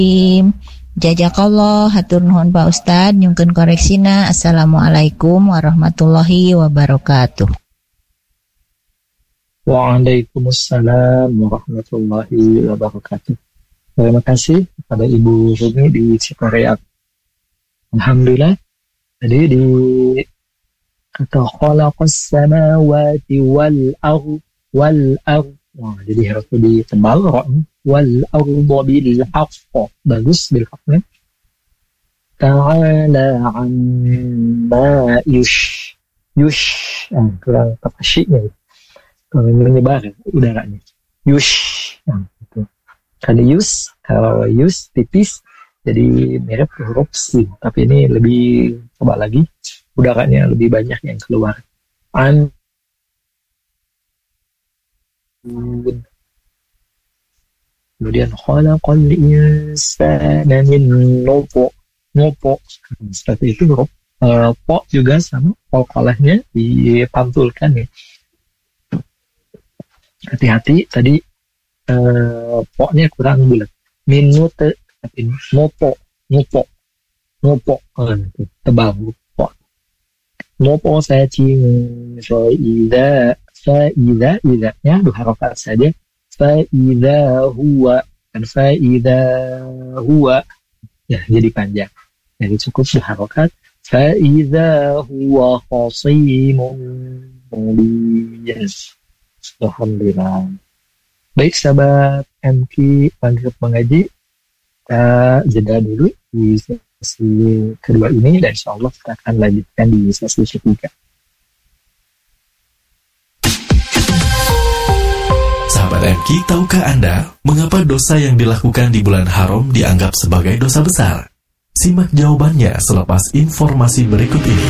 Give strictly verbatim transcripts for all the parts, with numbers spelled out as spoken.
Jazakallah, hatur nuhun Pak Ustad, nyungkeun koreksina. Assalamualaikum warahmatullahi wabarakatuh. Waalaikumsalam warahmatullahi wabarakatuh. Terima kasih kepada Ibu Rumi di Cikorea. Alhamdulillah. Jadi di kata khalaqas samawati wal ardh wal ardh. Wah, jadi harus lebih tebal ra'nya. Wal arda bil haqq. Bagus bil haqqnya. Ta'ala amma yush. Yush. Ah, kurang terpasyiknya. Kalau menyebar udaranya. Yush. Nah, gitu. Kalau yus, kalau yus tipis, jadi mirip huruf sin. Tapi ini lebih tebal lagi. Udaranya lebih banyak yang keluar. An kemudian khalaqal insana min nutfah. Nutfah seperti itu huruf uh, po juga sama qalqalahnya dipantulkan ya. Hati-hati tadi uh, po-nya kurang bulat. Min nutfah tapi nutfah nutfah nutfah tebal po. Nutfah saya cing faida faida idanya dua harokat saja. Fa'idha huwa dan fa'idha huwa ya jadi panjang, jadi cukup dua harokat. Fa'idha huwa khasimun mubin. Alhamdulillah. Baik sahabat M K Maghrib Mengaji, kita jeda dulu di sesi kedua ini dan insya Allah kita akan lanjutkan di sesi ketiga. Sahabat M K, tahukah Anda mengapa dosa yang dilakukan di bulan haram dianggap sebagai dosa besar? Simak jawabannya selepas informasi berikut ini.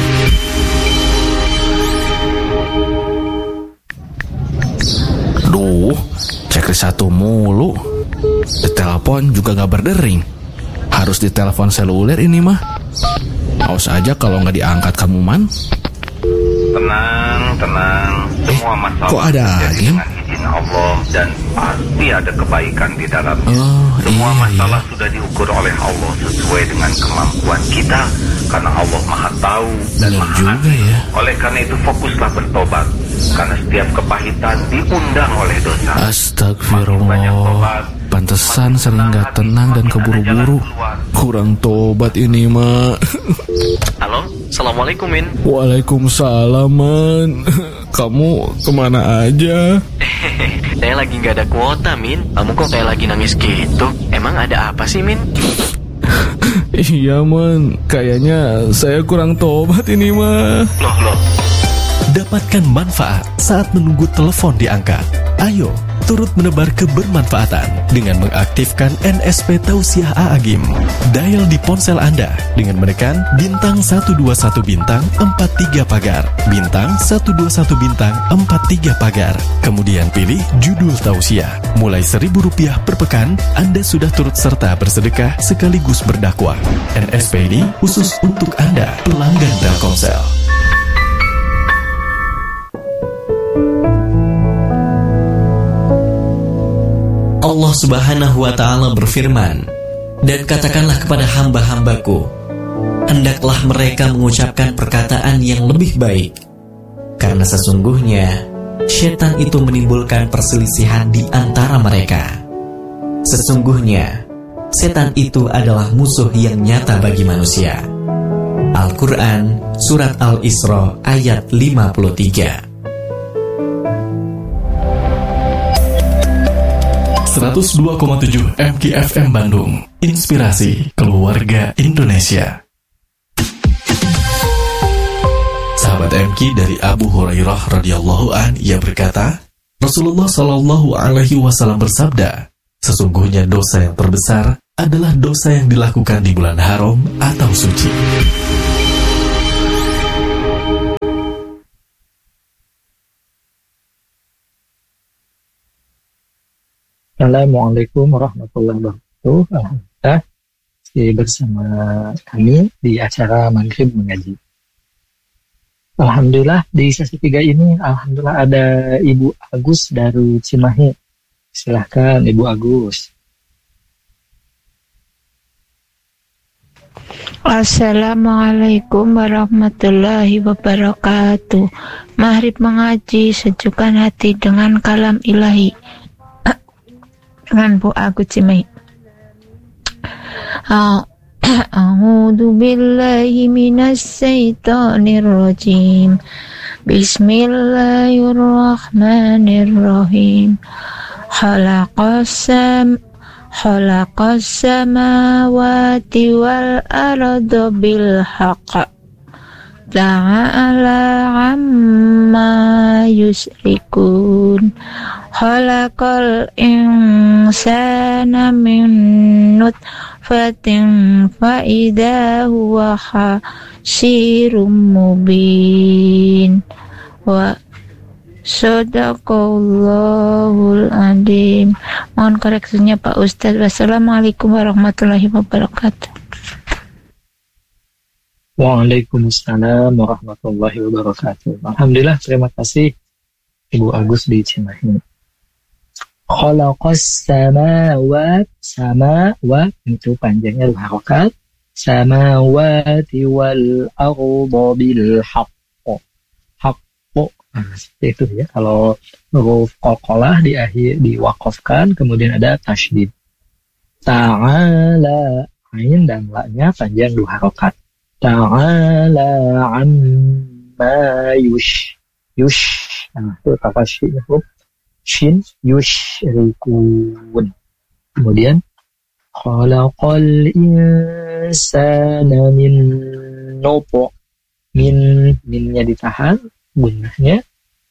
Duh, cek satu mulu. Di telepon juga gak berdering. Harus di telepon seluler ini mah. Awas aja kalau gak diangkat kamu man. Tenang, tenang. Semua masalah kok ada terjadi dengan izin Allah dan pasti ada kebaikan di dalamnya. Oh, Semua iya, masalah iya. sudah diukur oleh Allah sesuai dengan kemampuan kita, karena Allah Maha Tahu dan Benar Maha juga Adil. ya. Oleh karena itu fokuslah bertobat, karena setiap kepahitan diundang oleh dosa. Astagfirullah. Pantesan sering gak tenang dan keburu-buru. Kurang tobat ini mah. Halo, Assalamualaikum Min. Waalaikumsalam man. Kamu kemana aja? Saya lagi gak ada kuota Min. Kamu kok kayak lagi nangis gitu? Emang ada apa sih Min? Iya man, kayaknya saya kurang tobat ini mah. Loh loh. Dapatkan manfaat saat menunggu telepon diangkat. Ayo, turut menebar kebermanfaatan dengan mengaktifkan N S P Tausiah A Agim. Dial di ponsel Anda dengan menekan bintang satu dua satu bintang empat tiga pagar, bintang satu dua satu bintang empat tiga pagar. Kemudian pilih judul Tausiah. Mulai seribu rupiah per pekan, Anda sudah turut serta bersedekah sekaligus berdakwah. N S P ini khusus untuk Anda, pelanggan Telkomsel. Allah Subhanahu wa Ta'ala berfirman, "Dan katakanlah kepada hamba-hambaku, hendaklah mereka mengucapkan perkataan yang lebih baik, karena sesungguhnya syaitan itu menimbulkan perselisihan di antara mereka. Sesungguhnya setan itu adalah musuh yang nyata bagi manusia." Al-Quran Surat Al-Isra ayat lima puluh tiga. seratus dua koma tujuh M K F M Bandung, inspirasi keluarga Indonesia. Sahabat M K, dari Abu Hurairah radhiyallahu an, ia berkata, Rasulullah Shallallahu Alaihi Wasallam bersabda, sesungguhnya dosa yang terbesar adalah dosa yang dilakukan di bulan haram atau suci. Assalamualaikum warahmatullahi wabarakatuh. Alhamdulillah, masih bersama kami di acara Maghrib Mengaji. Alhamdulillah, di sesi tiga ini, Alhamdulillah ada Ibu Agus dari Cimahi. Silahkan Ibu Agus. Assalamualaikum warahmatullahi wabarakatuh. Maghrib mengaji, sejukkan hati dengan kalam ilahi. Dengan Bu Agus Cimahi. A'udzu billahi minas syaitonir rajim. Bismillahirrahmanirrahim. Khalaqasam Khalaqas samawati wal arda bil haqq. Ta'ala amma yusrikun. Khalaqal insana min nutfatin fa idza huwa khasirum mubin. Wa Sadaqallahul Adzim. Mohon koreksinya Pak Ustadz. Wassalamualaikum warahmatullahi wabarakatuh. Waalaikumsalam warahmatullahi wabarakatuh. Alhamdulillah, terima kasih Ibu Agus di Cimahi. Khalaqas samawat, samawat itu panjangnya dua harokat. Samawati wal arda bil haqq. Nah, seperti itu ya. Kalau huruf qalqalah di akhir diwakafkan, kemudian ada tasydid. Ta'ala, ain dan la-nya panjang dua harokat. Ta'ala amma yush yush. Nah, itu tafasyi huruf shin yushrikun. Kemudian khalaqal insana min nutfah. Min minnya ditahan, gunnahnya.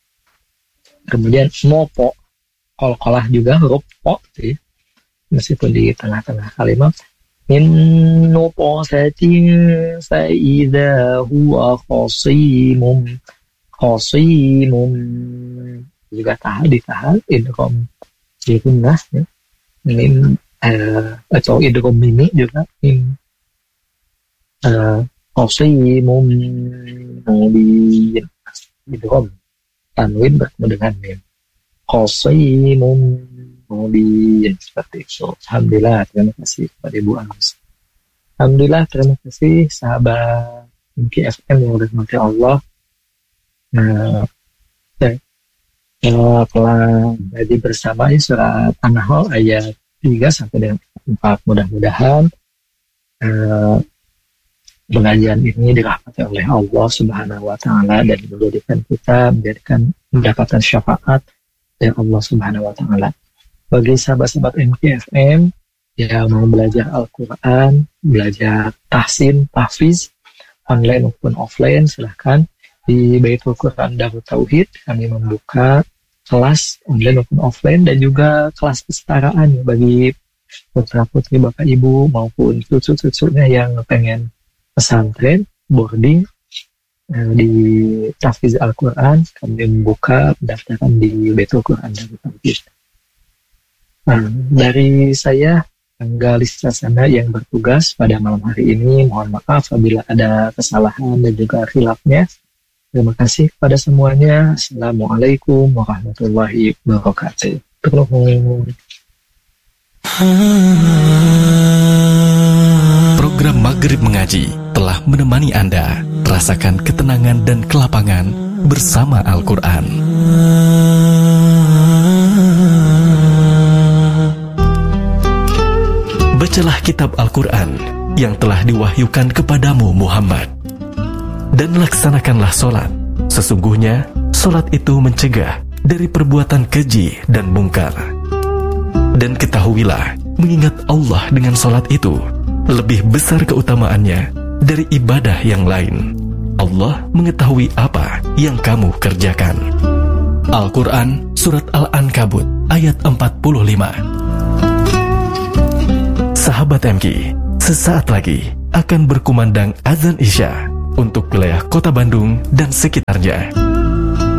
Kemudian mopo, qalqalah juga huruf po, gitu ya. Meskipun di tengah-tengah kalimat. Min nutfatin fa idza huwa khasimum khasimum, juga tahan ditahan idgham di gunnah ya. Mim uh, atau idgham mimi juga mim uh, Qasimun mubin, idgham tanwin bertemu dengan mim. Qasimun mubin, seperti itu. Alhamdulillah, terima kasih kepada Ibu Agus. Alhamdulillah, terima kasih sahabat M K F M yang dirahmati Allah. Nah, ya, ya, telah jadi bersama surat An-Nahl ayat tiga sampai dengan empat. Mudah-mudahan uh, pengajian ini dirahmati oleh Allah Subhanahu wa taala dan menjadikan kita menjadikan mendapatkan syafaat dari Allah Subhanahu wa taala. Bagi sahabat-sahabat M K F M yang mau belajar Al-Qur'an, belajar tahsin, tahfiz online maupun offline, silahkan di Baitul Quran Darut Tauhid kami membuka kelas online maupun offline dan juga kelas kesetaraan bagi putra-putri Bapak Ibu maupun cucu-cucunya yang pengen pesantren, boarding eh, di tahfiz Al-Quran. Kami membuka pendaftaran di Baitul Quran dan Tauhid. Nah, dari saya Angga Listasana yang bertugas pada malam hari ini, mohon maaf apabila ada kesalahan dan juga khilafnya. Terima kasih kepada semuanya. Assalamualaikum warahmatullahi wabarakatuh. Program Maghrib Mengaji telah menemani Anda rasakan ketenangan dan kelapangan bersama Al-Quran. Bacalah kitab Al-Quran yang telah diwahyukan kepadamu Muhammad, dan laksanakanlah solat. Sesungguhnya solat itu mencegah dari perbuatan keji dan mungkar. Dan ketahuilah, mengingat Allah dengan solat itu lebih besar keutamaannya dari ibadah yang lain. Allah mengetahui apa yang kamu kerjakan. Al-Quran Surat Al-Ankabut ayat empat puluh lima. Sahabat M K, sesaat lagi akan berkumandang azan Isya untuk wilayah Kota Bandung dan sekitarnya.